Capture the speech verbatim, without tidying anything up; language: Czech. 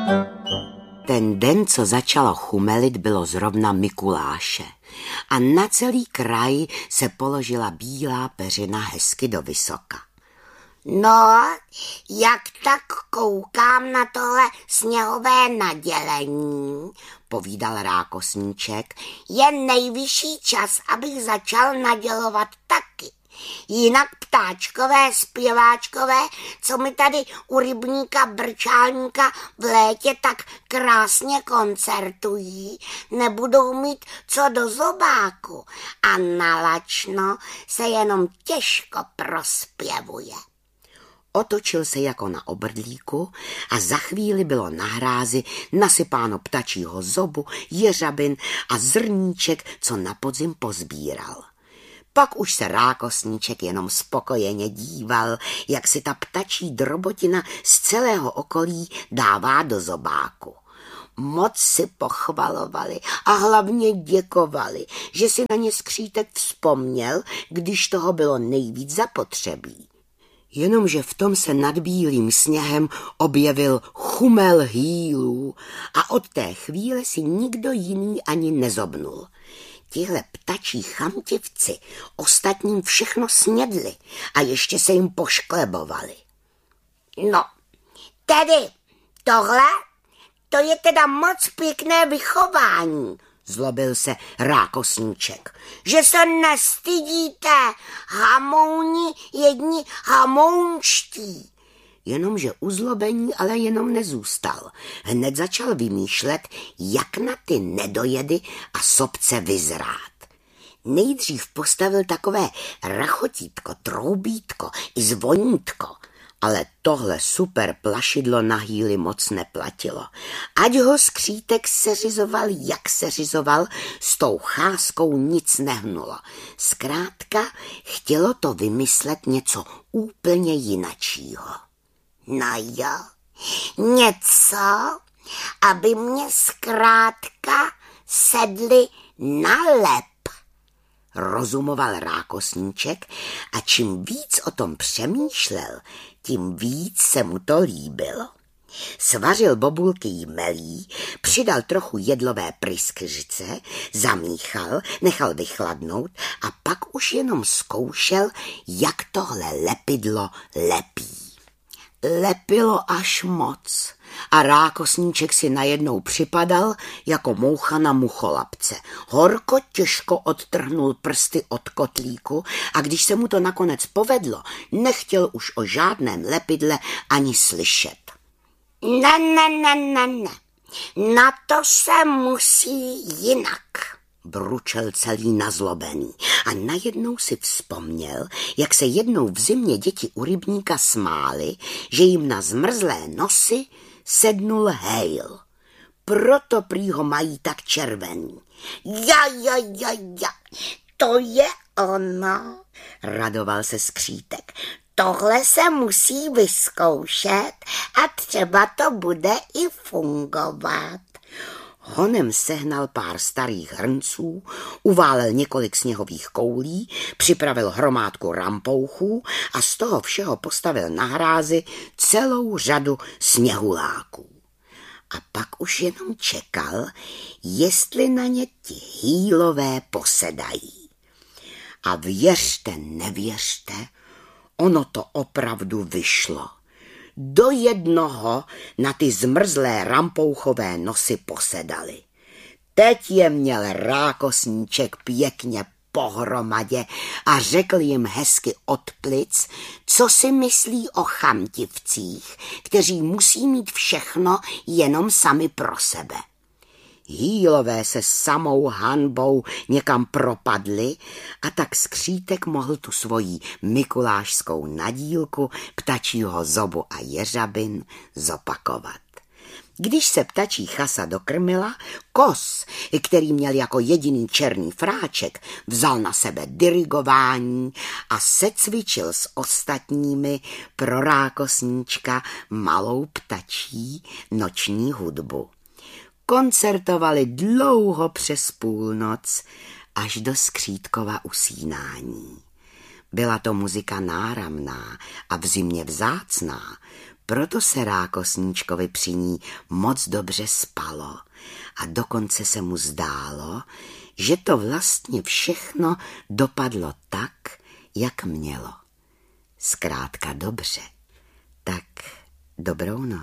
Ten den, co začalo chumelit, bylo zrovna Mikuláše a na celý kraj se položila bílá peřina hezky do vysoka. No, jak tak koukám na tohle sněhové nadělení, povídal Rákosníček, je nejvyšší čas, abych začal nadělovat taky. Jinak ptáčkové, zpěváčkové, co mi tady u rybníka Brčálníka v létě tak krásně koncertují, nebudou mít co do zobáku a na lačno se jenom těžko prospěvuje. Otočil se jako na obrdlíku a za chvíli bylo na hrázi nasypáno ptačího zobu, jeřabin a zrníček, co na podzim pozbíral. Pak už se Rákosníček jenom spokojeně díval, jak si ta ptačí drobotina z celého okolí dává do zobáku. Moc si pochvalovali a hlavně děkovali, že si na ně Skřítek vzpomněl, když toho bylo nejvíc zapotřebí. Jenomže v tom se nad bílým sněhem objevil chumel hýlů a od té chvíle si nikdo jiný ani nezobnul. Tihle ptačí chamtivci ostatním všechno snědli a ještě se jim pošklebovali. No, tedy tohle, to je teda moc pěkné vychování, zlobil se Rákosníček. Že se nestydíte, hamouni jedni hamounští. Jenomže uzlobení ale jenom nezůstal. Hned začal vymýšlet, jak na ty nedojedy a sobce vyzrát. Nejdřív postavil takové rachotítko, troubítko i zvonítko, ale tohle super plašidlo na hýly moc neplatilo. Ať ho Skřítek seřizoval, jak seřizoval, s tou cházkou nic nehnulo. Zkrátka chtělo to vymyslet něco úplně jinačího. No jo, něco, aby mě zkrátka sedli na lep, rozumoval Rákosníček a čím víc o tom přemýšlel, tím víc se mu to líbilo. Svařil bobulky jmelí, přidal trochu jedlové pryskyřice, zamíchal, nechal vychladnout a pak už jenom zkoušel, jak tohle lepidlo lepí. Lepilo až moc a Rákosníček si najednou připadal jako moucha na mucholapce. Horko těžko odtrhnul prsty od kotlíku a když se mu to nakonec povedlo, nechtěl už o žádném lepidle ani slyšet. Ne, ne, ne, ne, ne, na to se musí jinak, bručel celý nazlobený a najednou si vzpomněl, jak se jednou v zimě děti u rybníka smály, že jim na zmrzlé nosy sednul hejl. Proto prý ho mají tak červený. Ja, ja, ja, ja, to je ono, radoval se Skřítek. Tohle se musí vyzkoušet a třeba to bude i fungovat. Honem sehnal pár starých hrnců, uválel několik sněhových koulí, připravil hromádku rampouchů a z toho všeho postavil na hrázi celou řadu sněhuláků. A pak už jenom čekal, jestli na ně ti hýlové posedají. A věřte, nevěřte, ono to opravdu vyšlo. Do jednoho na ty zmrzlé rampouchové nosy posedali. Teď je měl Rákosníček pěkně pohromadě a řekl jim hezky od plic, co si myslí o chamtivcích, kteří musí mít všechno jenom sami pro sebe. Hýlové se samou hanbou někam propadli a tak Skřítek mohl tu svoji mikulášskou nadílku ptačího zobu a jeřabin zopakovat. Když se ptačí chasa dokrmila, Kos, který měl jako jediný černý fráček, vzal na sebe dirigování a secvičil s ostatními pro Rákosníčka malou ptačí noční hudbu. Koncertovali dlouho přes půlnoc až do Skřítkova usínání. Byla to muzika náramná a v zimě vzácná, Proto se rákosníčkovi při ní moc dobře spalo a dokonce se mu zdálo, že to vlastně všechno dopadlo tak, jak mělo. Zkrátka dobře. Tak dobrou noc.